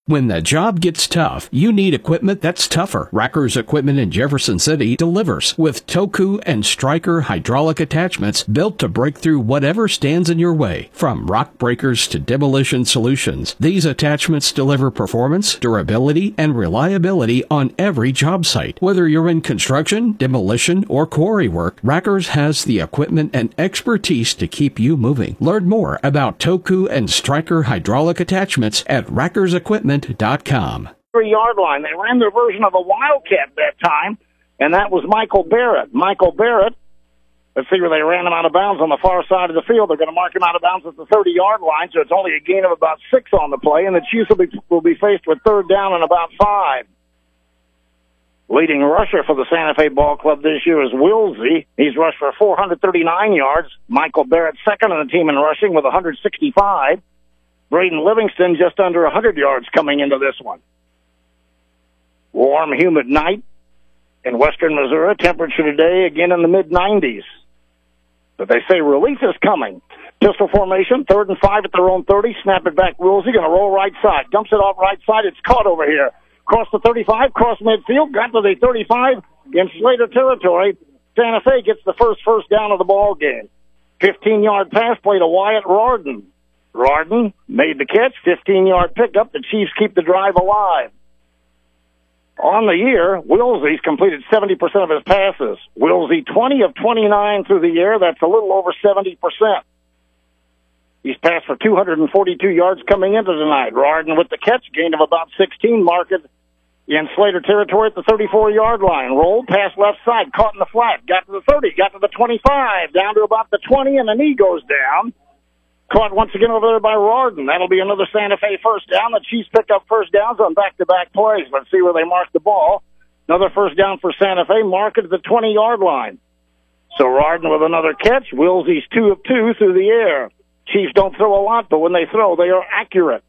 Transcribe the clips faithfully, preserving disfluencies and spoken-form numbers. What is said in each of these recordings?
When the job gets tough, you need equipment that's tougher. Racker's Equipment in Jefferson City delivers with Toku and Stryker hydraulic attachments built to break through whatever stands in your way. From rock breakers to demolition solutions, these attachments deliver performance, durability, and reliability on every job site. Whether you're in construction, demolition, or quarry work, Racker's has the equipment and expertise to keep you moving. Learn more about Toku and Stryker hydraulic attachments at Racker's Equipment dot com. Three-yard line. They ran their version of a Wildcat that time, and that was Michael Barrett. Michael Barrett, let's see where they ran him out of bounds on the far side of the field. They're going to mark him out of bounds at the thirty-yard line, so it's only a gain of about six on the play, and the Chiefs will be, will be faced with third down and about five. Leading rusher for the Santa Fe Ball Club this year is Wilsey. He's rushed for four hundred thirty-nine yards. Michael Barrett second on the team in rushing with one hundred sixty-five. Braden Livingston just under one hundred yards coming into this one. Warm, humid night in western Missouri. Temperature today again in the mid nineties. But they say relief is coming. Pistol formation, third and five at their own thirty. Snap it back, Wilsey, going to roll right side. Dumps it off right side. It's caught over here. Cross the thirty-five, cross midfield, got to the thirty-five in Slater territory. Santa Fe gets the first first down of the ball game. fifteen-yard pass play to Wyatt Rarden. Rarden made the catch, fifteen-yard pickup. The Chiefs keep the drive alive. On the year, Wilsey's completed seventy percent of his passes. Wilsey, twenty of twenty-nine through the air. That's a little over seventy percent. He's passed for two hundred forty-two yards coming into tonight. Rarden with the catch, gain of about sixteen, marked in Slater territory at the thirty-four-yard line. Rolled, pass left side, caught in the flat, got to the thirty, got to the twenty-five, down to about the twenty, and the knee goes down. Caught once again over there by Rarden. That'll be another Santa Fe first down. The Chiefs pick up first downs on back-to-back plays. Let's see where they mark the ball. Another first down for Santa Fe, marked at the twenty-yard line. So Rarden with another catch. Wilsey's two of two through the air. Chiefs don't throw a lot, but when they throw, they are accurate.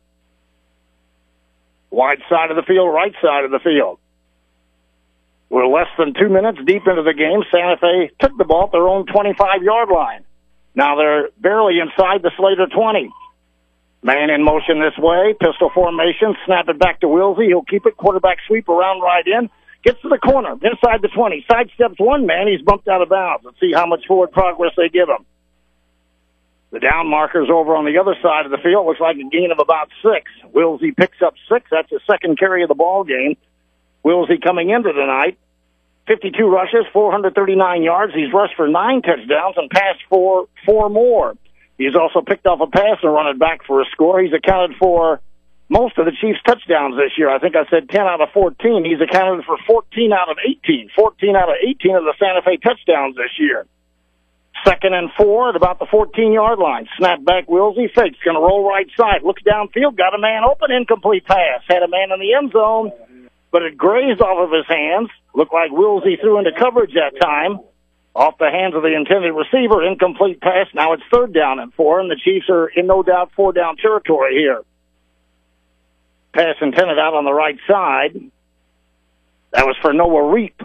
Wide side of the field, right side of the field. We're less than two minutes deep into the game. Santa Fe took the ball at their own twenty-five-yard line. Now they're barely inside the Slater twenty. Man in motion this way. Pistol formation. Snap it back to Wilsey. He'll keep it. Quarterback sweep around right in. Gets to the corner. Inside the twenty. Sidesteps one man. He's bumped out of bounds. Let's see how much forward progress they give him. The down marker's over on the other side of the field. Looks like a gain of about six. Wilsey picks up six. That's his second carry of the ball game. Wilsey coming into tonight. fifty-two rushes, four hundred thirty-nine yards. He's rushed for nine touchdowns and passed for four more. He's also picked off a pass and run it back for a score. He's accounted for most of the Chiefs' touchdowns this year. I think I said ten out of fourteen. He's accounted for fourteen out of eighteen. fourteen out of eighteen of the Santa Fe touchdowns this year. Second and four at about the fourteen-yard line. Snap back, Wilsey, fakes, going to roll right side. Looks downfield, got a man open, incomplete pass. Had a man in the end zone, but it grazed off of his hands. Looked like Wilsey threw into coverage that time. Off the hands of the intended receiver, incomplete pass. Now it's third down and four, and the Chiefs are in no doubt four-down territory here. Pass intended out on the right side. That was for Noah Reap.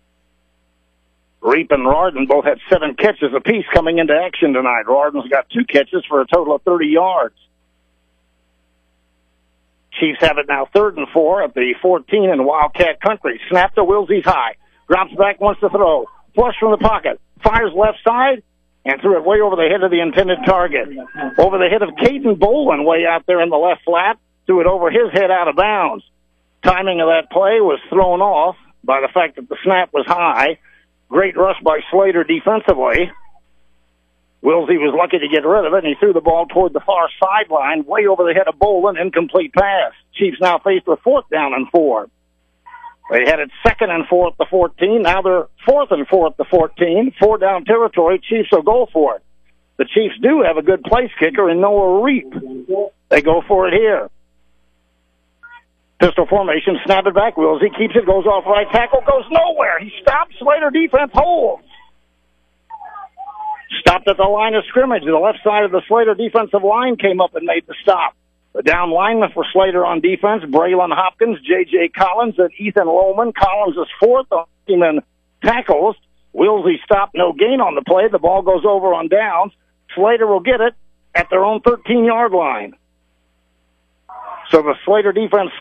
Reap and Rarden both had seven catches apiece coming into action tonight. Rarden's got two catches for a total of thirty yards. Chiefs have it now third and four at the fourteen in Wildcat country. Snap to Wilsey's high. Drops back, wants to throw. Flush from the pocket. Fires left side and threw it way over the head of the intended target. Over the head of Caden Bolin way out there in the left flat. Threw it over his head out of bounds. Timing of that play was thrown off by the fact that the snap was high. Great rush by Slater defensively. Wilsey was lucky to get rid of it, and he threw the ball toward the far sideline, way over the head of Bolin, incomplete pass. Chiefs now faced with fourth down and four. They had it second and four at the fourteen. Now they're fourth and four at the fourteen. Four down territory. Chiefs will go for it. The Chiefs do have a good place kicker in Noah Reap. They go for it here. Pistol formation, snap it back. Wilsey keeps it, goes off right tackle, goes nowhere. He stops. Slater defense holds. Stopped at the line of scrimmage. The left side of the Slater defensive line came up and made the stop. The down lineman for Slater on defense, Braylon Hopkins, J J. Collins, and Ethan Roman. Collins is fourth on team in tackles. Wilsey stopped, no gain on the play. The ball goes over on downs. Slater will get it at their own thirteen-yard line. So the Slater defense